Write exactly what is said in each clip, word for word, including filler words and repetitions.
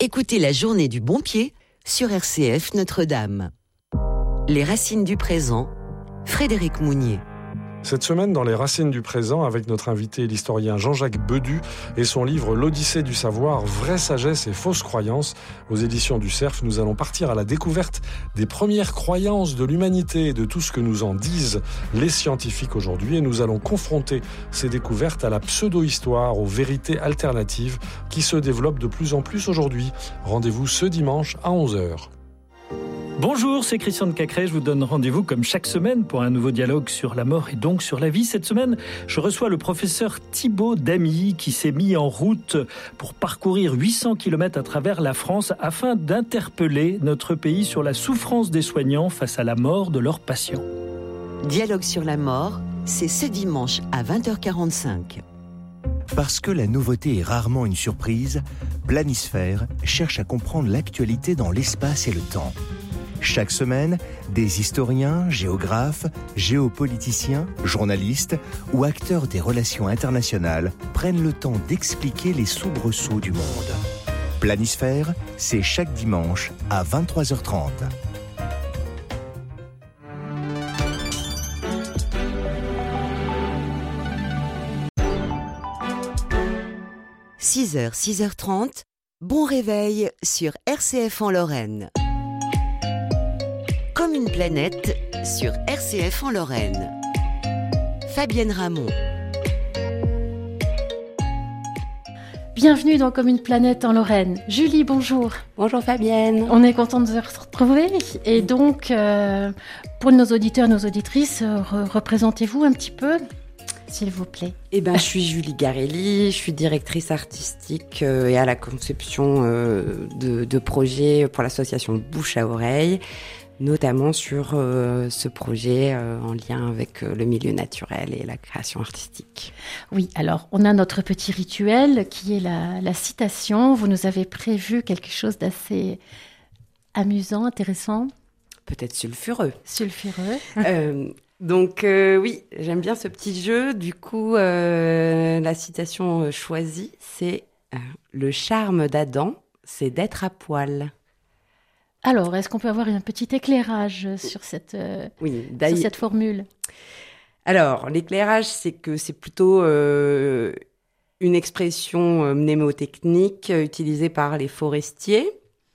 Écoutez la journée du bon pied sur R C F Notre-Dame. Les racines du présent, Frédéric Mounier. Cette semaine, dans les racines du présent, avec notre invité l'historien Jean-Jacques Bedu et son livre L'Odyssée du savoir, vraie sagesse et fausses croyances, aux éditions du Cerf, nous allons partir à la découverte des premières croyances de l'humanité et de tout ce que nous en disent les scientifiques aujourd'hui. Et nous allons confronter ces découvertes à la pseudo-histoire, aux vérités alternatives qui se développent de plus en plus aujourd'hui. Rendez-vous ce dimanche à onze heures. Bonjour, c'est Christian de Cacré. Je vous donne rendez-vous comme chaque semaine pour un nouveau dialogue sur la mort et donc sur la vie. Cette semaine, je reçois le professeur Thibaut Damy qui s'est mis en route pour parcourir huit cents kilomètres à travers la France afin d'interpeller notre pays sur la souffrance des soignants face à la mort de leurs patients. Dialogue sur la mort, c'est ce dimanche à vingt heures quarante-cinq. Parce que la nouveauté est rarement une surprise, Planisphère cherche à comprendre l'actualité dans l'espace et le temps. Chaque semaine, des historiens, géographes, géopoliticiens, journalistes ou acteurs des relations internationales prennent le temps d'expliquer les soubresauts du monde. Planisphère, c'est chaque dimanche à vingt-trois heures trente. six heures, six heures trente, bon réveil sur R C F en Lorraine. Comme une planète sur R C F en Lorraine. Fabienne Ramon. Bienvenue dans Comme une planète en Lorraine. Julie, bonjour. Bonjour Fabienne. On est content de se retrouver. Et donc, euh, pour nos auditeurs, nos auditrices, re- représentez-vous un petit peu, s'il vous plaît. Eh ben, je suis Julie Garelli, je suis directrice artistique euh, et à la conception euh, de, de projets pour l'association Bouche à Oreille, notamment sur euh, ce projet euh, en lien avec euh, le milieu naturel et la création artistique. Oui, alors on a notre petit rituel qui est la, la citation. Vous nous avez prévu quelque chose d'assez amusant, intéressant. Peut-être sulfureux. Sulfureux. euh, donc euh, oui, j'aime bien ce petit jeu. Du coup, euh, la citation choisie, c'est euh, « Le charme d'Adam, c'est d'être à poil ». Alors, est-ce qu'on peut avoir un petit éclairage sur cette, euh, oui, sur cette formule ? Alors, l'éclairage, c'est que c'est plutôt euh, une expression euh, mnémotechnique euh, utilisée par les forestiers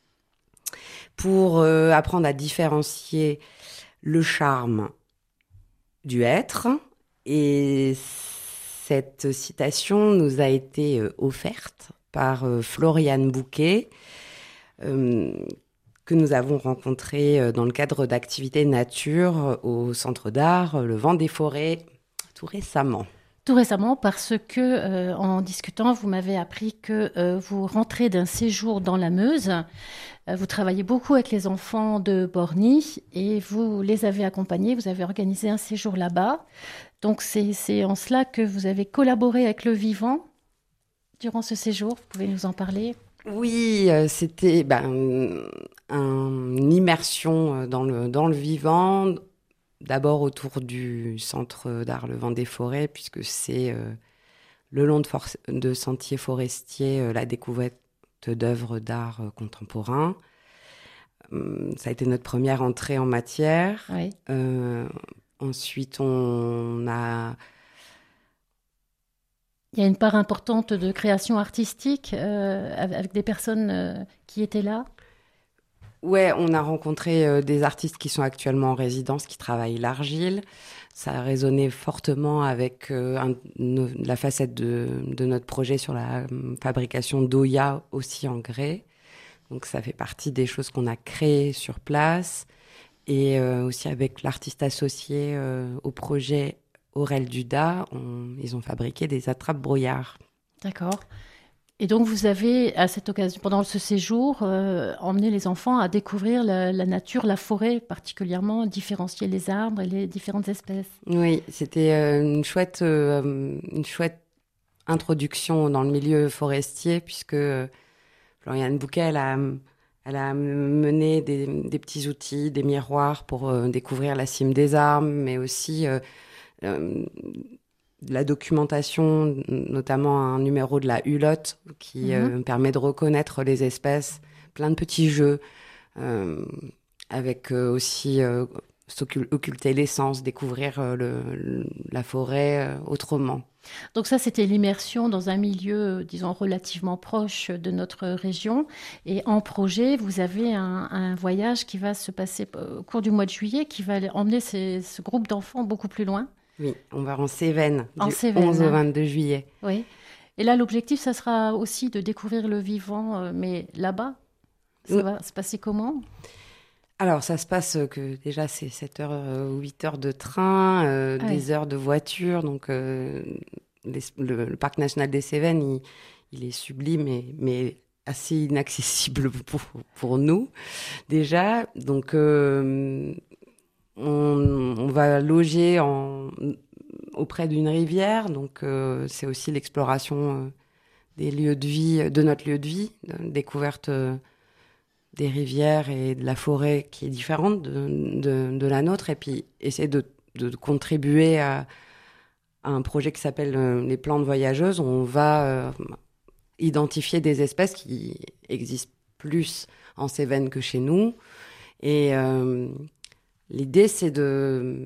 pour euh, apprendre à différencier le charme du être. Et cette citation nous a été euh, offerte par euh, Floriane Bouquet, euh, que nous avons rencontré dans le cadre d'activités nature au Centre d'art Le Vent des Forêts tout récemment. Tout récemment parce que, euh, en discutant, vous m'avez appris que euh, vous rentrez d'un séjour dans la Meuse. Euh, vous travaillez beaucoup avec les enfants de Borny et vous les avez accompagnés, vous avez organisé un séjour là-bas. Donc c'est, c'est en cela que vous avez collaboré avec le vivant durant ce séjour. Vous pouvez nous en parler ? Oui, euh, c'était ben, un, une immersion dans le, dans le vivant, d'abord autour du Centre d'art Le Vent des Forêts, puisque c'est euh, le long de, for- de sentiers forestiers, euh, la découverte d'œuvres d'art euh, contemporain. Euh, ça a été notre première entrée en matière. Oui. Euh, ensuite, on a... Il y a une part importante de création artistique euh, avec des personnes euh, qui étaient là. Ouais, on a rencontré euh, des artistes qui sont actuellement en résidence, qui travaillent l'argile. Ça a résonné fortement avec euh, un, no, la facette de, de notre projet sur la euh, fabrication d'Oya aussi en grès. Donc ça fait partie des choses qu'on a créées sur place. Et euh, aussi avec l'artiste associé euh, au projet Aurel Duda, on, ils ont fabriqué des attrapes-brouillards. D'accord. Et donc, vous avez, à cette occasion, pendant ce séjour, euh, emmené les enfants à découvrir la, la nature, la forêt particulièrement, différencier les arbres et les différentes espèces. Oui, c'était euh, une chouette, euh, une chouette introduction dans le milieu forestier, puisque euh, Floriane Bouquet, elle a, elle a mené des, des petits outils, des miroirs pour euh, découvrir la cime des arbres, mais aussi... Euh, Euh, de la documentation, notamment un numéro de la Hulotte qui mmh. euh, permet de reconnaître les espèces, plein de petits jeux, euh, avec euh, aussi euh, occulter l'essence, découvrir euh, le, la forêt euh, autrement. Donc ça, c'était l'immersion dans un milieu, disons, relativement proche de notre région. Et en projet, vous avez un, un voyage qui va se passer au cours du mois de juillet, qui va emmener ces, ce groupe d'enfants beaucoup plus loin. Oui, on va en Cévennes, en du Cévennes, onze au vingt-deux juillet. Oui. Et là, l'objectif, ça sera aussi de découvrir le vivant, mais là-bas. Ça oui. va se passer comment ? Alors, ça se passe que déjà, c'est sept heures ou huit heures de train, euh, ah des oui. heures de voiture. Donc, euh, les, le, le parc national des Cévennes, il, il est sublime, mais, mais assez inaccessible pour, pour nous, déjà. Donc, euh, on, on va loger en, auprès d'une rivière. Donc, euh, c'est aussi l'exploration euh, des lieux de vie, de notre lieu de vie, de, découverte... Euh, des rivières et de la forêt qui est différente de, de, de la nôtre, et puis essayer de, de contribuer à, à un projet qui s'appelle euh, les plantes voyageuses, où on va euh, identifier des espèces qui existent plus en Cévennes que chez nous. Et euh, l'idée, c'est de,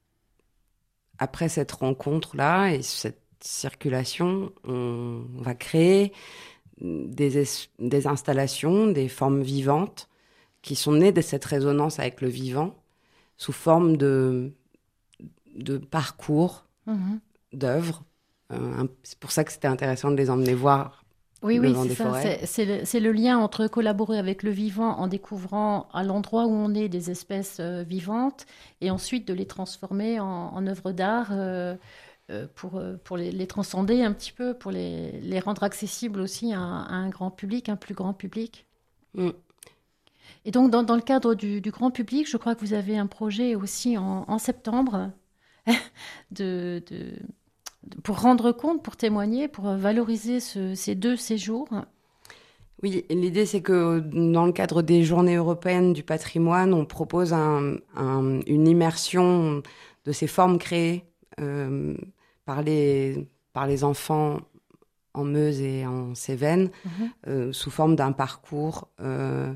après cette rencontre-là et cette circulation, on va créer Des, es- des installations, des formes vivantes qui sont nées de cette résonance avec le vivant sous forme de, de parcours, mmh. d'œuvres. Euh, c'est pour ça que c'était intéressant de les emmener voir oui, le oui, vent c'est des ça. forêts. C'est, c'est, le, c'est le lien entre collaborer avec le vivant en découvrant à l'endroit où on est des espèces euh, vivantes et ensuite de les transformer en, en œuvres d'art euh, pour, pour les, les transcender un petit peu, pour les, les rendre accessibles aussi à, à un grand public, un plus grand public. Mm. Et donc, dans, dans le cadre du, du grand public, je crois que vous avez un projet aussi en, en septembre de, de, de, pour rendre compte, pour témoigner, pour valoriser ce, ces deux séjours. Oui, l'idée, c'est que dans le cadre des Journées européennes du patrimoine, on propose un, un, une immersion de ces formes créées Euh, par, les, par les enfants en Meuse et en Cévennes, mmh. euh, sous forme d'un parcours euh,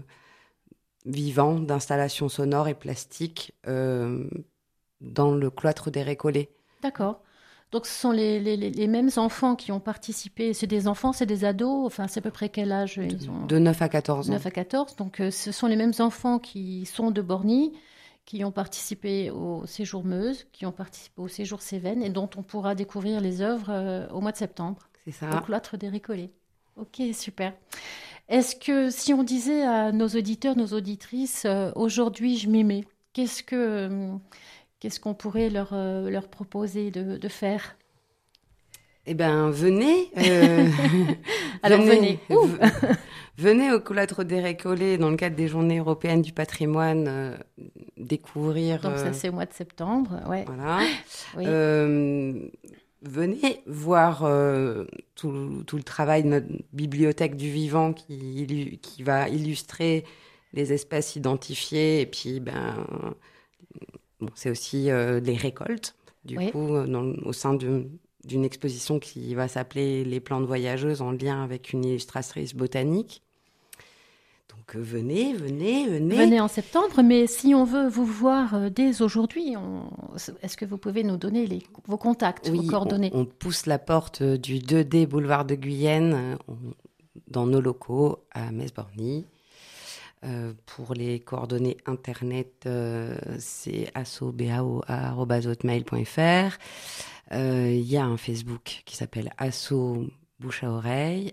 vivant, d'installations sonores et plastiques euh, dans le cloître des Récollets. D'accord. Donc, ce sont les, les, les mêmes enfants qui ont participé. C'est des enfants, c'est des ados. Enfin, c'est à peu près quel âge ils ont... De neuf à quatorze ans. neuf à quatorze. Donc, euh, ce sont les mêmes enfants qui sont de Borny, qui ont participé au séjour Meuse, qui ont participé au séjour Cévennes et dont on pourra découvrir les œuvres euh, au mois de septembre. C'est ça. Au cloître des Récollets. Ok, super. Est-ce que si on disait à nos auditeurs, nos auditrices, euh, aujourd'hui je m'y mets, qu'est-ce que, euh, qu'est-ce qu'on pourrait leur, euh, leur proposer de, de faire ? Eh bien, venez. Euh, Alors venez. Venez, venez au cloître des Récollets dans le cadre des Journées européennes du patrimoine euh, découvrir. Donc ça, euh, c'est au mois de septembre, ouais. Voilà. Oui. Euh, venez voir euh, tout, tout le travail de notre bibliothèque du vivant qui, qui va illustrer les espèces identifiées et puis ben, bon, c'est aussi euh, les récoltes du oui. coup dans, au sein de d'une exposition qui va s'appeler Les plantes voyageuses en lien avec une illustratrice botanique. Donc euh, venez, venez, venez. Venez en septembre, mais si on veut vous voir euh, dès aujourd'hui, on... est-ce que vous pouvez nous donner les... vos contacts, oui, vos coordonnées ? on, on pousse la porte du deux D boulevard de Guyenne euh, on, dans nos locaux à Metz-Borny. Euh, pour les coordonnées internet, euh, c'est assobao arobase hotmail point fr. Il euh, y a un Facebook qui s'appelle Asso Bouche à Oreille.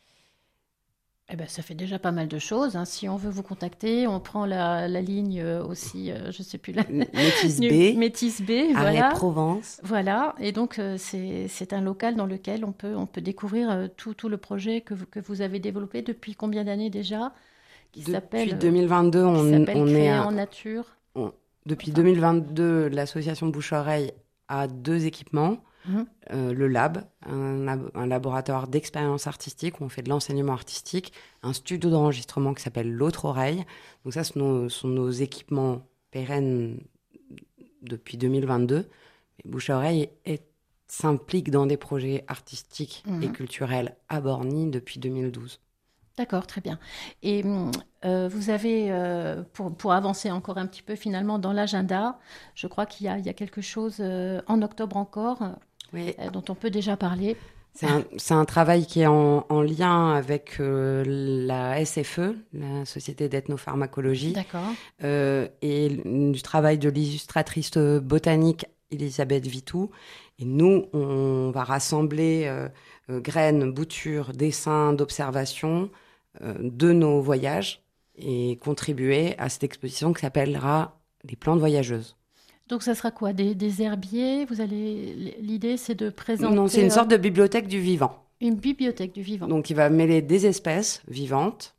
Eh ben, ça fait déjà pas mal de choses. Hein. Si on veut vous contacter, on prend la, la ligne aussi, euh, je ne sais plus. La... Métis B. Métis B, Arrêt voilà. Provence. Voilà. Et donc, euh, c'est, c'est un local dans lequel on peut, on peut découvrir euh, tout, tout le projet que vous, que vous avez développé depuis combien d'années déjà qui Depuis s'appelle, deux mille vingt-deux, on, qui s'appelle on Créer est à, en nature. On, depuis enfin. deux mille vingt-deux, l'association Bouche-Oreille a deux équipements. Mmh. Euh, le lab, un, un laboratoire d'expérience artistique où on fait de l'enseignement artistique, un studio d'enregistrement qui s'appelle L'Autre Oreille. Donc ça, ce sont nos, sont nos équipements pérennes depuis deux mille vingt-deux. Mais Bouche à Oreille est s'implique dans des projets artistiques Mhm. et culturels à Borny depuis deux mille douze. D'accord, très bien. Et euh, vous avez, euh, pour, pour avancer encore un petit peu finalement dans l'agenda, je crois qu'il y a, il y a quelque chose euh, en octobre encore Oui. euh, dont on peut déjà parler. C'est un, c'est un travail qui est en, en lien avec euh, la S F E, la Société d'ethnopharmacologie, D'accord. euh, et du travail de l'illustratrice botanique Elisabeth Vitou. Et nous, on va rassembler euh, euh, graines, boutures, dessins d'observation euh, de nos voyages et contribuer à cette exposition qui s'appellera Les plantes voyageuses. Donc ça sera quoi? Des, des herbiers? Vous allez... L'idée, c'est de présenter... Non, c'est une euh, sorte de bibliothèque du vivant. Une bibliothèque du vivant. Donc, il va mêler des espèces vivantes,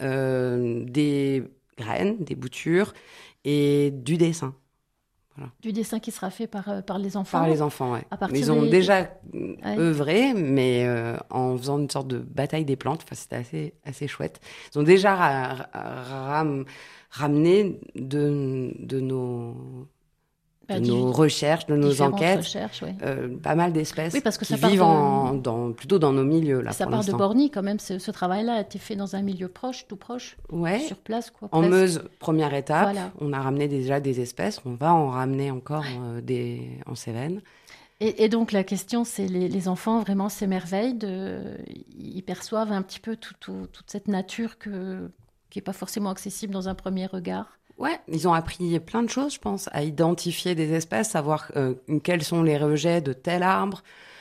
euh, des graines, des boutures et du dessin. Du dessin qui sera fait par, euh, par les enfants. Par les enfants, ouais. À partir Ils ont des- déjà œuvré, mais euh, en faisant une sorte de bataille des plantes. Enfin, c'était assez, assez chouette. Ils ont déjà ra- ram- ramené de, de nos, Bah, de div- nos recherches, de nos différentes enquêtes, recherches, oui. euh, pas mal d'espèces Oui, parce que qui ça part vivent de- en, dans, plutôt dans nos milieux, là, Ça pour part de l'instant. Borny quand même. Ce, ce travail-là a été fait dans un milieu proche, tout proche, Ouais. sur place, quoi. En presque. Meuse, première étape, Voilà. on a ramené déjà des espèces, on va en ramener encore euh, des, en Cévennes. Et, et donc la question, c'est les, les enfants vraiment s'émerveillent, de, ils perçoivent un petit peu tout- tout- toute cette nature que, qui n'est pas forcément accessible dans un premier regard. Ouais, ils ont appris plein de choses, je pense, à identifier des espèces, savoir euh, quels sont les rejets de tel arbre.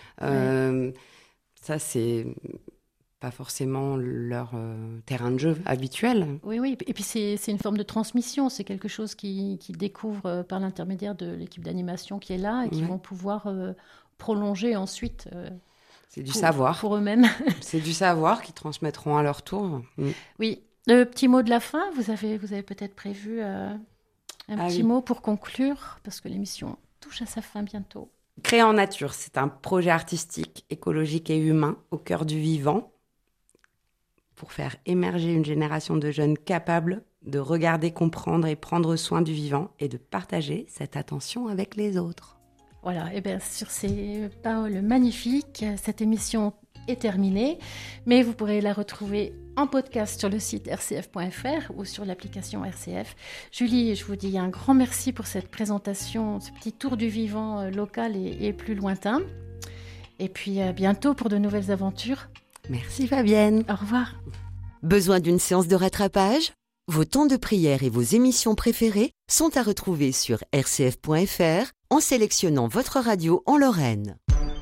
Euh, Ça, c'est pas forcément leur euh, terrain de jeu habituel. Oui, oui. Et puis c'est c'est une forme de transmission. C'est quelque chose qu'ils qui découvrent euh, par l'intermédiaire de l'équipe d'animation qui est là et qui Ouais. vont pouvoir euh, prolonger ensuite euh, C'est du pour, savoir. pour eux-mêmes. C'est du savoir qu'ils transmettront à leur tour. Mm. Oui. Le petit mot de la fin, vous avez, vous avez peut-être prévu euh, un Ah petit oui. mot pour conclure, parce que l'émission touche à sa fin bientôt. Créer en nature, c'est un projet artistique, écologique et humain au cœur du vivant pour faire émerger une génération de jeunes capables de regarder, comprendre et prendre soin du vivant et de partager cette attention avec les autres. Voilà, et bien sur ces paroles magnifiques, cette émission est terminée, mais vous pourrez la retrouver en podcast sur le site r c f point f r ou sur l'application R C F. Julie, je vous dis un grand merci pour cette présentation, ce petit tour du vivant euh, local et, et plus lointain. Et puis à bientôt pour de nouvelles aventures. Merci Fabienne. Au revoir. Besoin d'une séance de rattrapage? Vos temps de prière et vos émissions préférées sont à retrouver sur r c f point f r en sélectionnant votre radio en Lorraine.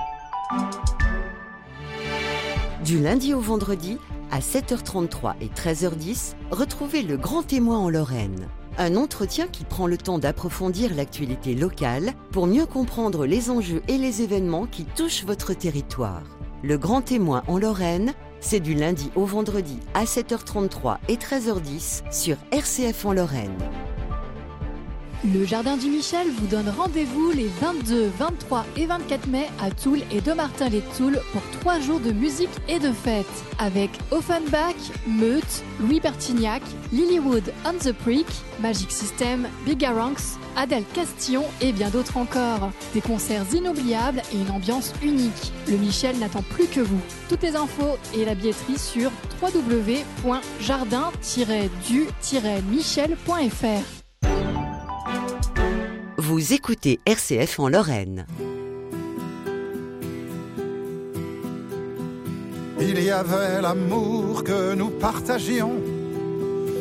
Du lundi au vendredi, à sept heures trente-trois et treize heures dix, retrouvez Le Grand Témoin en Lorraine. Un entretien qui prend le temps d'approfondir l'actualité locale pour mieux comprendre les enjeux et les événements qui touchent votre territoire. Le Grand Témoin en Lorraine, c'est du lundi au vendredi à sept heures trente-trois et treize heures dix sur R C F en Lorraine. Le Jardin du Michel vous donne rendez-vous les vingt-deux, vingt-trois et vingt-quatre mai à Toul et Dommartin-les-Toules pour trois jours de musique et de fête. Avec Offenbach, Meute, Louis Bertignac, Lilywood on the Creek, Magic System, Bigaranx, Adèle Castillon et bien d'autres encore. Des concerts inoubliables et une ambiance unique. Le Michel n'attend plus que vous. Toutes les infos et la billetterie sur w w w point jardin tiret du tiret michel point f r. Vous écoutez R C F en Lorraine. Il y avait l'amour que nous partagions